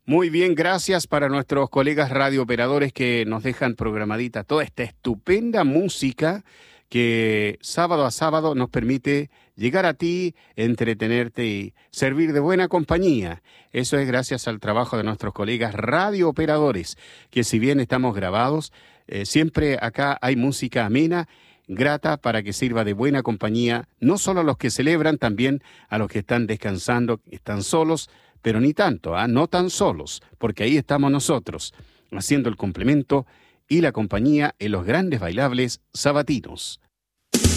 Muy bien, gracias para nuestros colegas radiooperadores que nos dejan programadita toda esta estupenda música que sábado a sábado nos permite llegar a ti, entretenerte y servir de buena compañía. Eso es gracias al trabajo de nuestros colegas radiooperadores, que si bien estamos grabados, siempre acá hay música amena, grata para que sirva de buena compañía, no solo a los que celebran, también a los que están descansando, están solos, pero ni tanto, no tan solos, porque ahí estamos nosotros, haciendo el complemento y la compañía en los grandes bailables sabatinos.